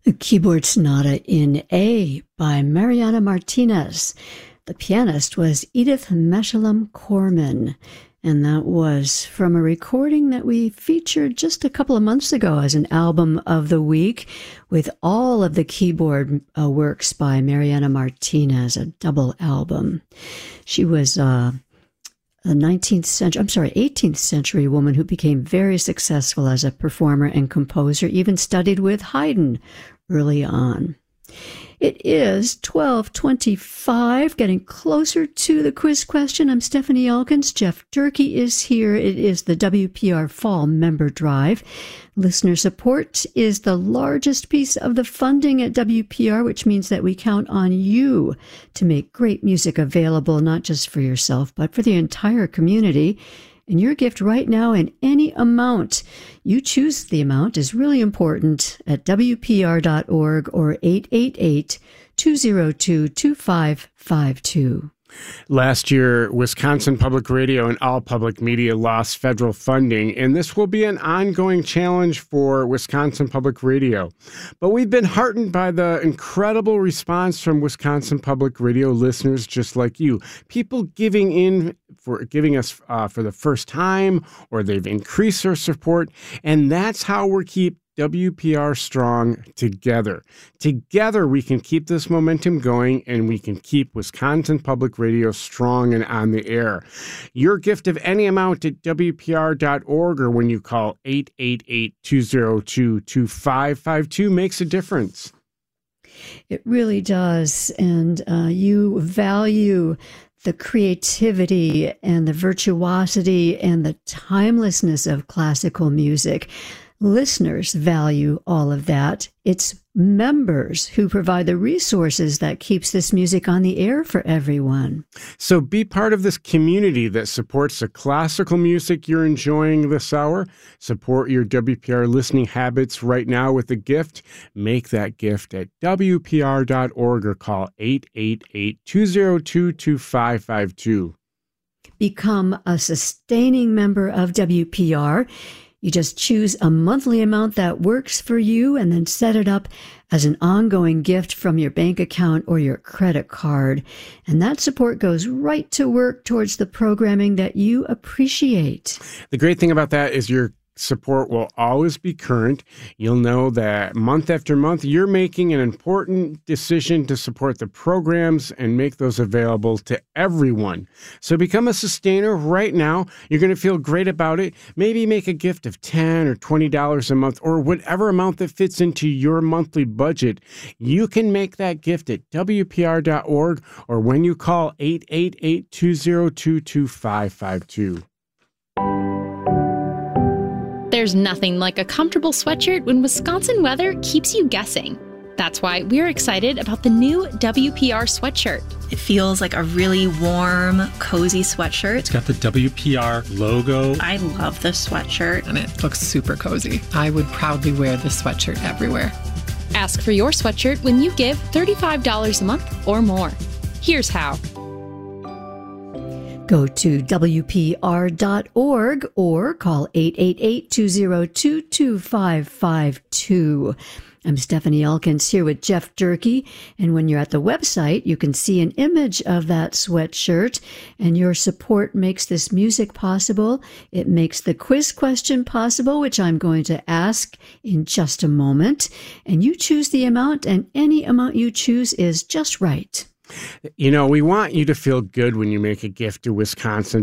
A keyboard sonata in A by Mariana Martinez. The pianist was Edith Meshullam Corman, and that was from a recording that we featured just a couple of months ago as an album of the week with all of the keyboard works by Mariana Martinez, a double album. She was a 18th century woman who became very successful as a performer and composer, even studied with Haydn early on. It is 12:25, getting closer to the quiz question. I'm Stephanie Elkins. Jeff Durkee is here. It is the WPR Fall Member Drive. Listener support is the largest piece of the funding at WPR, which means that we count on you to make great music available, not just for yourself, but for the entire community. And your gift right now in any amount, you choose the amount, is really important at WPR.org or 888-202-2552. Last year, Wisconsin Public Radio and all public media lost federal funding, and this will be an ongoing challenge for Wisconsin Public Radio. But we've been heartened by the incredible response from Wisconsin Public Radio listeners just like you. People giving us for the first time, or they've increased their support, and that's how we keep WPR strong together. Together, we can keep this momentum going, and we can keep Wisconsin Public Radio strong and on the air. Your gift of any amount at WPR.org or when you call 888-202-2552 makes a difference. It really does, and you value the creativity and the virtuosity and the timelessness of classical music. Listeners value all of that. It's members who provide the resources that keeps this music on the air for everyone. So be part of this community that supports the classical music you're enjoying this hour. Support your WPR listening habits right now with a gift. Make that gift at WPR.org or call 888-202-2552. Become a sustaining member of WPR. You just choose a monthly amount that works for you and then set it up as an ongoing gift from your bank account or your credit card. And that support goes right to work towards the programming that you appreciate. The great thing about that is your support will always be current. You'll know that month after month, you're making an important decision to support the programs and make those available to everyone. So become a sustainer right now. You're going to feel great about it. Maybe make a gift of $10 or $20 a month or whatever amount that fits into your monthly budget. You can make that gift at WPR.org or when you call 888-202-2552. There's nothing like a comfortable sweatshirt when Wisconsin weather keeps you guessing. That's why we're excited about the new WPR sweatshirt. It feels like a really warm, cozy sweatshirt. It's got the WPR logo. I love this sweatshirt. And it looks super cozy. I would proudly wear this sweatshirt everywhere. Ask for your sweatshirt when you give $35 a month or more. Here's how. Go to WPR.org or call 888-202-2552. I'm Stephanie Elkins here with Jeff Durkee, and when you're at the website, you can see an image of that sweatshirt, and your support makes this music possible. It makes the quiz question possible, which I'm going to ask in just a moment, and you choose the amount, and any amount you choose is just right. You know, we want you to feel good when you make a gift to Wisconsin